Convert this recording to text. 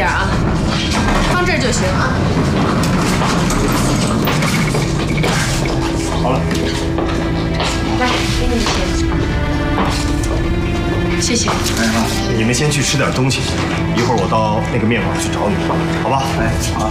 点啊，放这儿就行啊。 好了， 来，给你钱。谢谢。 哎妈，你们先去吃点东西，一会儿我到那个面馆去找你，好吧？哎，好。